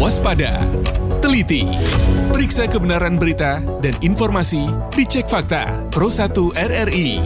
waspada, teliti, periksa kebenaran berita dan informasi dicek fakta Pro 1 RRI.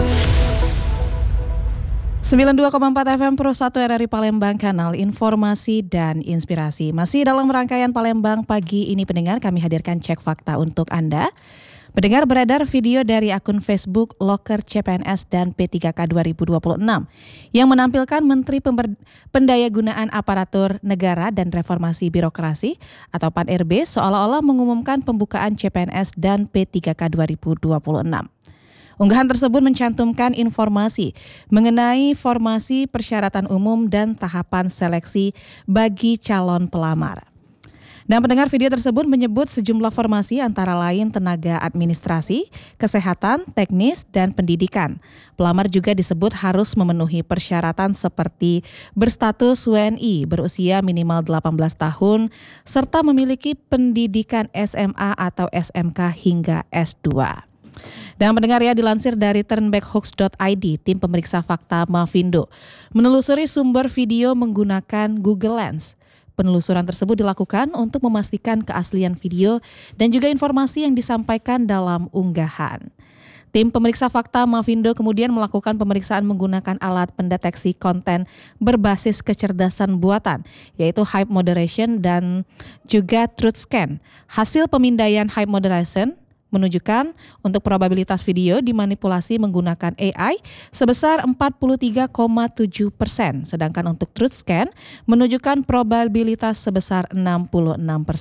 92,4 FM Pro 1 RRI Palembang, kanal informasi dan inspirasi. Masih dalam rangkaian Palembang pagi ini pendengar, kami hadirkan cek fakta untuk Anda. Pendengar, beredar video dari akun Facebook Loker CPNS dan P3K 2026 yang menampilkan Menteri Pendayagunaan Aparatur Negara dan Reformasi Birokrasi atau PAN-RB seolah-olah mengumumkan pembukaan CPNS dan P3K 2026. Unggahan tersebut mencantumkan informasi mengenai formasi persyaratan umum dan tahapan seleksi bagi calon pelamar. Dan pendengar, video tersebut menyebut sejumlah formasi antara lain tenaga administrasi, kesehatan, teknis, dan pendidikan. Pelamar juga disebut harus memenuhi persyaratan seperti berstatus WNI, berusia minimal 18 tahun, serta memiliki pendidikan SMA atau SMK hingga S2. Dan pendengar ya, dilansir dari turnbackhoax.id, tim pemeriksa fakta Mavindo menelusuri sumber video menggunakan Google Lens. Penelusuran tersebut dilakukan untuk memastikan keaslian video dan juga informasi yang disampaikan dalam unggahan. Tim pemeriksa fakta Mavindo kemudian melakukan pemeriksaan menggunakan alat pendeteksi konten berbasis kecerdasan buatan, yaitu Hype Moderation dan juga Truth Scan. Hasil pemindaian Hype Moderation menunjukkan untuk probabilitas video dimanipulasi menggunakan AI sebesar 43,7%, sedangkan untuk Truth Scan menunjukkan probabilitas sebesar 66%.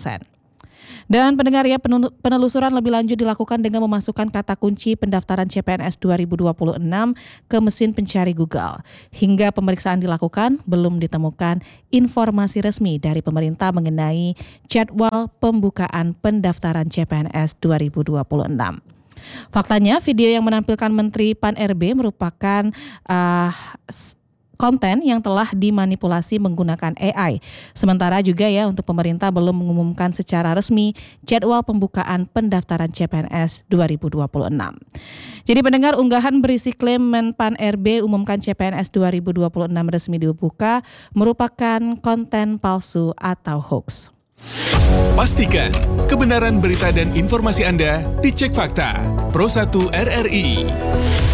Dan pendengar ya, penelusuran lebih lanjut dilakukan dengan memasukkan kata kunci pendaftaran CPNS 2026 ke mesin pencari Google. Hingga pemeriksaan dilakukan, belum ditemukan informasi resmi dari pemerintah mengenai jadwal pembukaan pendaftaran CPNS 2026. Faktanya, video yang menampilkan Menteri PAN-RB merupakan konten yang telah dimanipulasi menggunakan AI. Sementara juga ya, untuk pemerintah belum mengumumkan secara resmi jadwal pembukaan pendaftaran CPNS 2026. Jadi pendengar, unggahan berisi klaim Menpan RB umumkan CPNS 2026 resmi dibuka merupakan konten palsu atau hoax. Pastikan kebenaran berita dan informasi Anda dicek fakta Pro 1 RRI.